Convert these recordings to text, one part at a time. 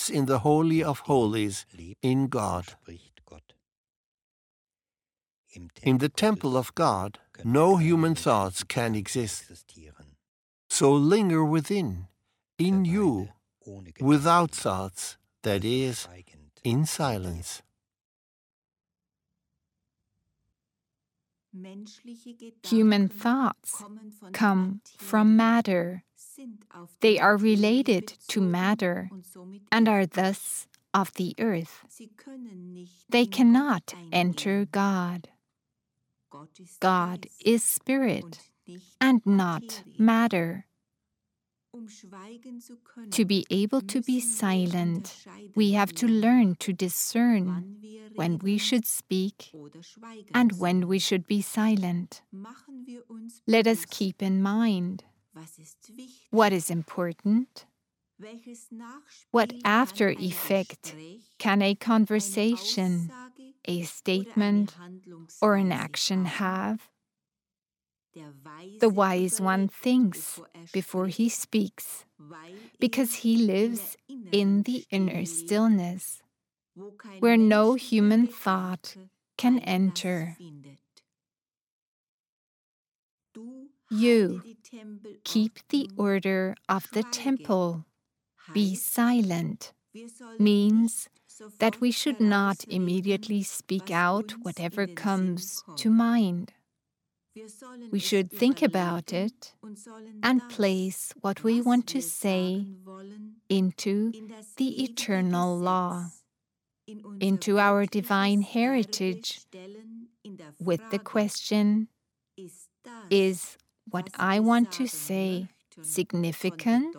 lives in the Holy of Holies in God. In the temple of God, no human thoughts can exist. So linger within, in you, without thoughts, that is, in silence. Human thoughts come from matter. They are related to matter and are thus of the earth. They cannot enter God. God is spirit and not matter. To be able to be silent, we have to learn to discern when we should speak and when we should be silent. Let us keep in mind what is important. What after effect can a conversation, a statement, or an action have? The wise one thinks before he speaks, because he lives in the inner stillness, where no human thought can enter. You keep the order of the temple. Be silent means that we should not immediately speak out whatever comes to mind. We should think about it and place what we want to say into the eternal law, into our divine heritage, with the question, is what I want to say significant?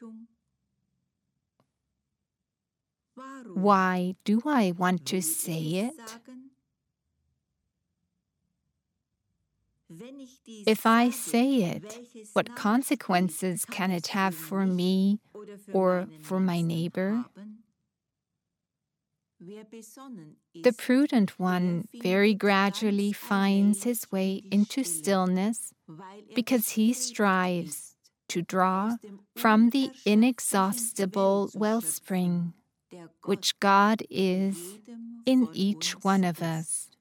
Why do I want to say it? If I say it, what consequences can it have for me or for my neighbor? The prudent one very gradually finds his way into stillness because he strives to draw from the inexhaustible wellspring, which God is in each one of us.